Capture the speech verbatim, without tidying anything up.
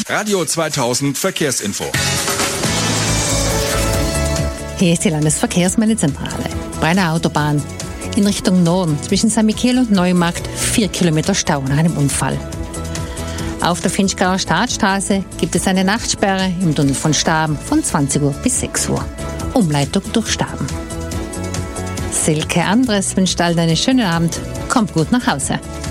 Radio zweitausend Verkehrsinfo. Hier ist die Landesverkehrsmeldezentrale. Bei der Autobahn in Richtung Norden zwischen San Michele und Neumarkt vier Kilometer Stau nach einem Unfall. Auf der Finchgauer Staatsstraße gibt es eine Nachtsperre im Tunnel von Staben von zwanzig Uhr bis sechs Uhr. Umleitung durch Staben. Silke Andres wünscht allen einen schönen Abend. Kommt gut nach Hause.